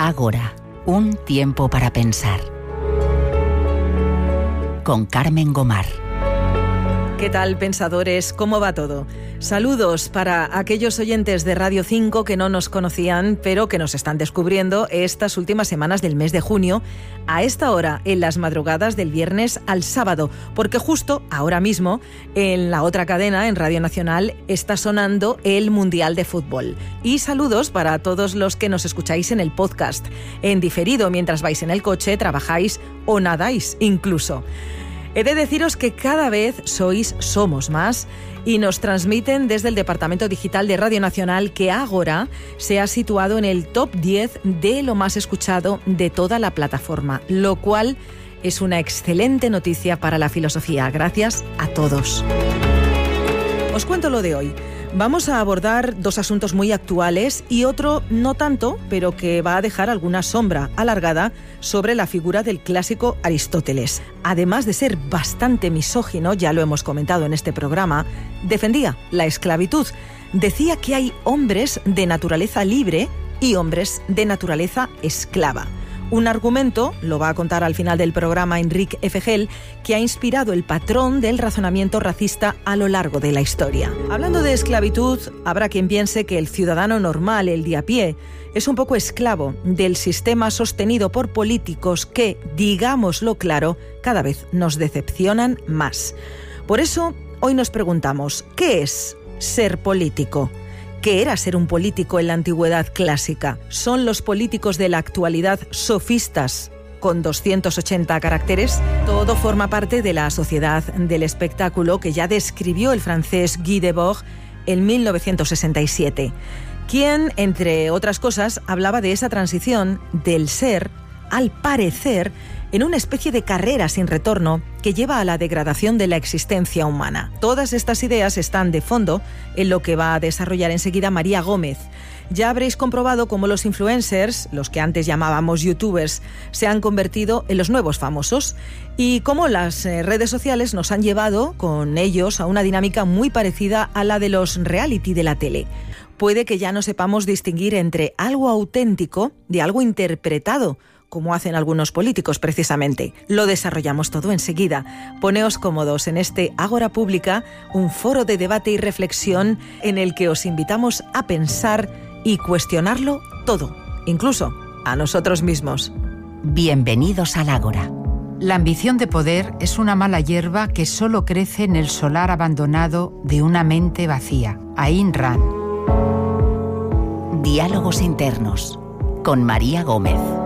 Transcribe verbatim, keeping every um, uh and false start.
Ágora, un tiempo para pensar. Con Carmen Gomar. ¿Qué tal, pensadores? ¿Cómo va todo? Saludos para aquellos oyentes de Radio cinco que no nos conocían, pero que nos están descubriendo estas últimas semanas del mes de junio, a esta hora, en las madrugadas del viernes al sábado, porque justo ahora mismo, en la otra cadena, en Radio Nacional, está sonando el Mundial de Fútbol. Y saludos para todos los que nos escucháis en el podcast, en diferido mientras vais en el coche, trabajáis o nadáis incluso. He de deciros que cada vez sois, somos más, y nos transmiten desde el Departamento Digital de Radio Nacional que Ágora se ha situado en el top diez de lo más escuchado de toda la plataforma, lo cual es una excelente noticia para la filosofía. Gracias a todos. Os cuento lo de hoy. Vamos a abordar dos asuntos muy actuales y otro no tanto, pero que va a dejar alguna sombra alargada sobre la figura del clásico Aristóteles. Además de ser bastante misógino, ya lo hemos comentado en este programa, defendía la esclavitud. Decía que hay hombres de naturaleza libre y hombres de naturaleza esclava. Un argumento, lo va a contar al final del programa Enric Efegel, que ha inspirado el patrón del razonamiento racista a lo largo de la historia. Hablando de esclavitud, habrá quien piense que el ciudadano normal, el de a pie, es un poco esclavo del sistema sostenido por políticos que, digámoslo claro, cada vez nos decepcionan más. Por eso, hoy nos preguntamos, ¿qué es ser político? ¿Qué era ser un político en la antigüedad clásica? ¿Son los políticos de la actualidad sofistas con doscientos ochenta caracteres? Todo forma parte de la sociedad del espectáculo que ya describió el francés Guy Debord en mil novecientos sesenta y siete, quien, entre otras cosas, hablaba de esa transición del ser al parecer en una especie de carrera sin retorno que lleva a la degradación de la existencia humana. Todas estas ideas están de fondo en lo que va a desarrollar enseguida María Gómez. Ya habréis comprobado cómo los influencers, los que antes llamábamos youtubers, se han convertido en los nuevos famosos y cómo las redes sociales nos han llevado con ellos a una dinámica muy parecida a la de los reality de la tele. Puede que ya no sepamos distinguir entre algo auténtico de algo interpretado, como hacen algunos políticos precisamente. Lo desarrollamos todo enseguida. Poneos cómodos en este Ágora Pública, un foro de debate y reflexión en el que os invitamos a pensar y cuestionarlo todo, incluso a nosotros mismos. Bienvenidos al Ágora. La ambición de poder es una mala hierba que solo crece en el solar abandonado de una mente vacía. Ayn Rand. Diálogos internos con María Gómez.